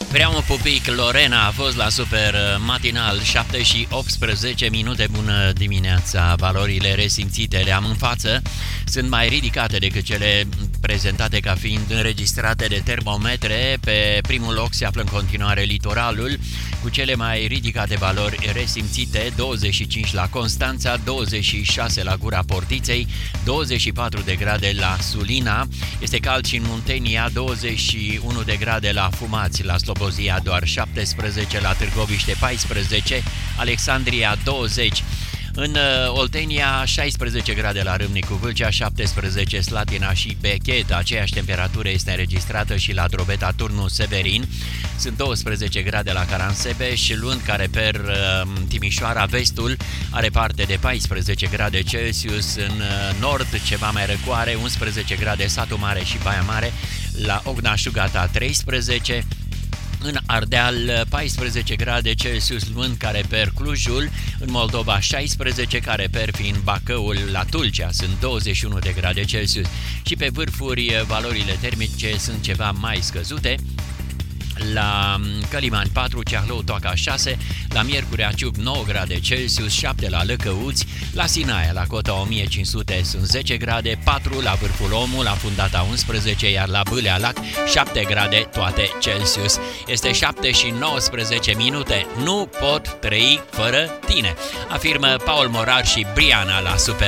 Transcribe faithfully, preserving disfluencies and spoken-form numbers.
Vreau un pupic, Lorena a fost la Super Matinal, șapte și optsprezece minute, bună dimineața. Valorile resimțite le am în față, sunt mai ridicate decât cele prezentate ca fiind înregistrate de termometre. Pe primul loc se află în continuare litoralul, cu cele mai ridicate valori resimțite, douăzeci și cinci la Constanța, douăzeci și șase la Gura Portiței, douăzeci și patru de grade la Sulina, este cald și în Muntenia, douăzeci și unu de grade la Fumați, la Slobozia doar șaptesprezece, la Târgoviște paisprezece, Alexandria douăzeci. În Oltenia, șaisprezece grade la Râmnicu Vâlcea, șaptesprezece Slatina și Bechet. Aceeași temperatură este înregistrată și la Drobeta Turnu Severin. Sunt douăsprezece grade la Caransebeș, Lund, Careper, Timișoara, vestul are parte de paisprezece grade Celsius, în nord ceva mai răcoare, unsprezece grade Satu Mare și Baia Mare, la Ogna-Șugata treisprezece. În Ardeal, paisprezece grade Celsius, Lund, Careper, Clujul, în Moldova șaisprezece, Careper fiind Bacăul, la Tulcea sunt douăzeci și unu de grade Celsius și pe vârfuri valorile termice sunt ceva mai scăzute. La Călimani patru, Ceahlău, Toaca șase, la Miercurea Ciuc nouă grade Celsius, șapte la Lăcăuți, la Sinaia, la cota o mie cinci sute sunt zece grade, patru la Vârful Omul, la Fundata unsprezece, iar la Bâlea Lac șapte grade toate Celsius. Este șapte și nouăsprezece minute, nu pot trăi fără tine, afirmă Paul Morar și Briana la Super